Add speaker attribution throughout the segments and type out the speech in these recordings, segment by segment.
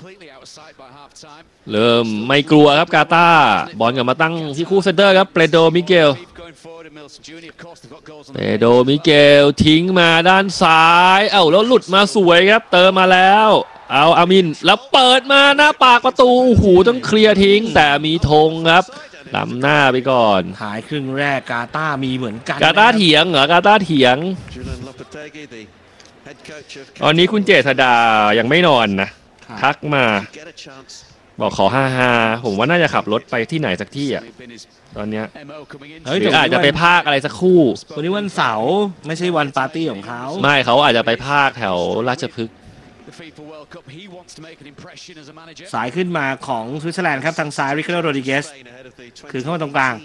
Speaker 1: เริ่มไม่กลัวครับกาตาร์บอลกลับมาตั้งที่คู่เซนเตอร์ครับเปโดรมิเกลทิ้งมาด้านซ้ายแล้วหลุดมาสวยครับเติมมาแล้วเอาอามินแล้วเปิดมาหน้าปากประตูหูต้องเคลียร์ทิ้งแต่มีธงครับนำหน้าไปก่อน
Speaker 2: หายครึ่งแรกกาตาร์มีเหมือนกัน
Speaker 1: กาตาร์เถียงเหรอกาตาร์เถียงตอนนี้คุณเจษดายังไม่นอนนะทักมาบอกขอ5-5ผมว่าน่าจะขับรถไปที่ไหนสักที่อ่ะตอนเนี้ยหรืออาจจะไปภาคอะไรสักคู่
Speaker 2: วันนี้วันเสาร์ไม่ใช่วันปาร์ตี้ของเขา
Speaker 1: ไม่เขาอาจจะไปภาคแถวราชพฤกษ์
Speaker 2: สายขึ้นมาของสวิตเซอร์แลนด์ครับทางซ้ายริคาร์โด โรดริเกสคือเข้ามาตรงกลาง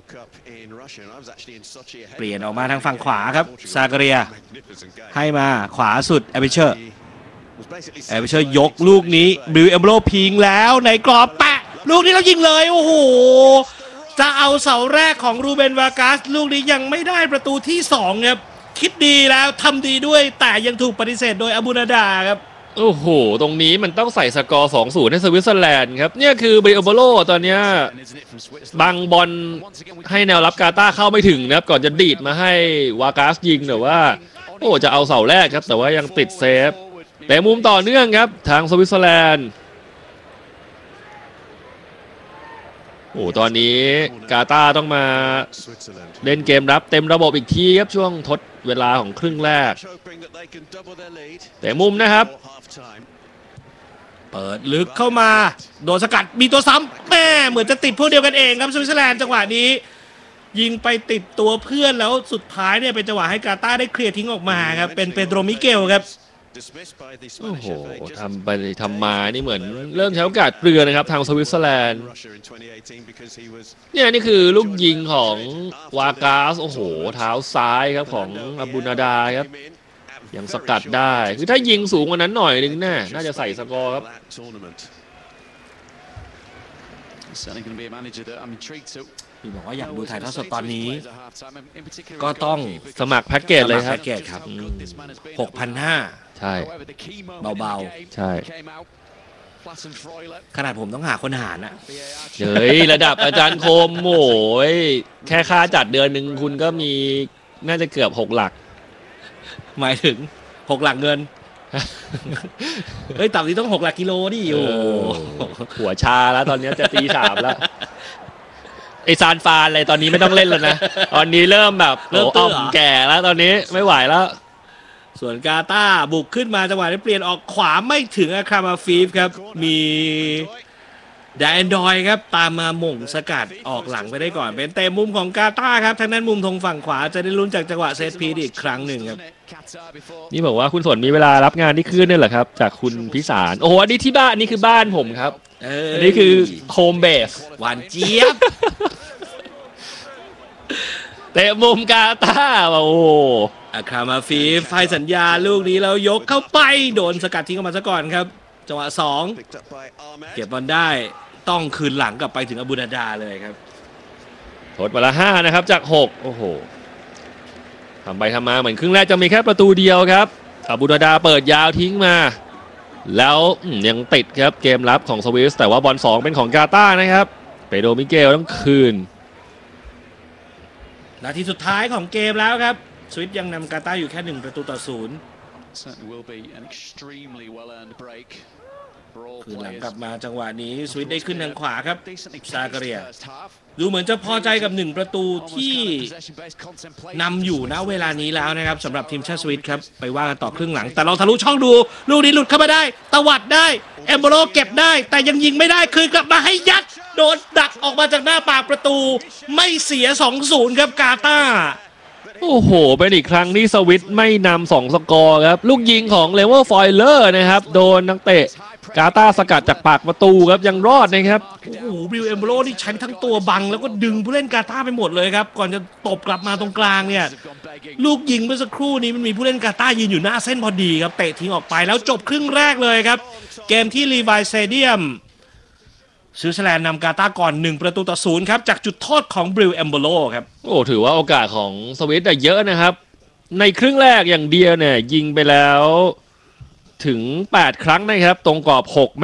Speaker 2: เปลี่ยนออกมาทางฝั่งขวาครับซาการียให้มาขวาสุดแอบิเชอร์ยกลูกนี้บิลเอมโบโลพิงแล้วในกรอบแปะลูกนี้เรายิงเลยโอ้โหจะเอาเสาแรกของรูเบนวากัสลูกนี้ยังไม่ได้ประตูที่2ครับคิดดีแล้วทำดีด้วยแต่ยังถูกปฏิเสธโดยอาบูนาดาครับ
Speaker 1: โอ้โหตรงนี้มันต้องใส่สกอร์ 2-0 ให้สวิตเซอร์แลนด์ครับเนี่ยคือบิลเอมโบโลตอนนี้บังบอลให้แนวรับกาตาร์เข้าไม่ถึงนะครับก่อนจะดีดมาให้วากัสยิงแต่ว่าจะเอาเสาแรกครับแต่ว่ายังติดเซฟแต่มุมต่อเนื่องครับทางสวิตเซอร์แลนด์ตอนนี้กาตาร์ต้องมาเล่นเกมรับเต็มระบบอีกทีครับช่วงทดเวลาของครึ่งแรกแต่มุมนะครับ
Speaker 2: เปิดลึกเข้ามาโดนสกัดมีตัวซ้ำแม่เหมือนจะติดพวกเดียวกันเองครับสวิตเซอร์แลนด์จังหวะนี้ยิงไปติดตัวเพื่อนแล้วสุดท้ายเนี่ยเป็นจังหวะให้กาตาร์ได้เคลียร์ทิ้งออกมาครับเป็นเปโดร มิเกลครับ
Speaker 1: โอ้โหทำไปทำมานี่เหมือนเริ่มใช้โอกาสเปลือยนะครับทางสวิตเซอร์แลนด์นี่คือลูกยิงของวากัสโอ้โหเท้าซ้ายครับของอาบูนาดาครับยังสกัดได้คือถ้ายิงสูงกว่านั้นหน่อยนึงน่าจะใส่สกอร์ครับ
Speaker 2: พี่บอกว่าอยากดูถ่ายทอดสดตอนนี้ก็ต้อง
Speaker 1: สมัครแพ็กเกจเลยครับ
Speaker 2: 6,500
Speaker 1: ใช่
Speaker 2: เบาๆ
Speaker 1: ใช่
Speaker 2: ขนาดผมต้องหาคนหารอ่ะ
Speaker 1: เฮ้ยระดับอาจารย์คมโอ้ยแค่ค่าจัดเดือนหนึ่งคุณก็มีน่าจะเกือบ6 หลัก
Speaker 2: หมายถึง6 หลักเงินเฮ้ยต่ำนี้ต้อง6 หลักกิโลดิโอ้
Speaker 1: หัวชาแล้วตอนนี้จะตี 3แล้วไอซานฟานอะไรตอนนี้ไม่ต้องเล่นแล้วนะตอนนี้เริ่มแบบอ่อมแก่แล้วตอนนี้ไม่ไหวแล้ว
Speaker 2: ส่วนกาตาร์บุกขึ้นมาจังหวะนี้เปลี่ยนออกขวาไม่ถึงอาคามาฟีฟครับมีแดนดอยครับตามมาหม่งสกัดออกหลังไปได้ก่อนเป็นเตะมุมของกาตาร์ครับทางนั้นมุมทางฝั่งขวาจะได้ลุ้นจากจังหวะเซตพีอีกครั้งหนึ่งครับ
Speaker 1: นี่บอกว่าคุณสนมีเวลารับงานที่ขึ้นนี่แหละครับจากคุณพิสารโอ้โหอันนี้ที่บ้านนี่คือบ้านผมครับอันนี้คือโฮมเบส
Speaker 2: หวานเจี๊ยบ
Speaker 1: เตะมุมกาตาร์โอ้
Speaker 2: อาคามาฟีฟให้สัญญาลูกนี้แล้วยกเข้าไปโดนสกัดทิ้งออกมาซะก่อนครับจังหวะ2เก็บบอลได้ต้องคืนหลังกลับไปถึงอาบูนาดาเลยครับ
Speaker 1: ทดมาละ5นะครับจาก6โอ้โหทำไปทำมาเหมือนครึ่งแรกจะมีแค่ประตูเดียวครับอาบูนาดาเปิดยาวทิ้งมาแล้วยังติดครับเกมรับของสวิสแต่ว่าบอล2เป็นของกาตาร์นะครับเปโดร มิเกลต้องคืน
Speaker 2: นาทีสุดท้ายของเกมแล้วครับสวิตยังนำกาตาร์อยู่แค่1 ประตูต่อ 0คือหลังกลับมาจังหวะนี้สวิตได้ขึ้นทางขวาครับซาการียดูเหมือนจะพอใจกับ1 ประตูที่นำอยู่ณเวลานี้แล้วนะครับสำหรับทีมชาติสวิตครับไปว่ากันต่อครึ่งหลังแต่เราทะลุช่องดูลูกนี้หลุดเข้ามาได้ตวัดได้เอมโบโลเก็บได้แต่ยังยิงไม่ได้คืนกลับมาให้ยัดโดนดักออกมาจากหน้าปากประตูไม่เสีย 2-0 ครับกาตาร์
Speaker 1: โอ้โหเป็นอีกครั้งที่สวิตไม่นำ2 สกอร์ครับลูกยิงของเลเวอร์ฟอยเลอร์นะครับโดนนักเตะกาตาร์สกัดจากปากประตูครับยังรอดนะครับ
Speaker 2: โอ้โหบิลเอมโบโลนี่ใช้ทั้งตัวบังแล้วก็ดึงผู้เล่นกาตาร์ไปหมดเลยครับก่อนจะตบกลับมาตรงกลางเนี่ยลูกยิงเมื่อสักครู่นี้มันมีผู้เล่นกาตาร์ยืนอยู่หน้าเส้นพอดีครับเตะทิ้งออกไปแล้วจบครึ่งแรกเลยครับเกมที่ลีวายสเตเดียมสวิตเซอร์แลนด์นำกาตาร์ก่อน1 ประตูต่อ 0ครับจากจุดโทษของบิลเอมโบโลครับ
Speaker 1: โอ้ถือว่าโอกาสของสวิตเยอะนะครับในครึ่งแรกอย่างเดียวเนี่ยยิงไปแล้วถึง8 ครั้งนะครับตรงกรอบ6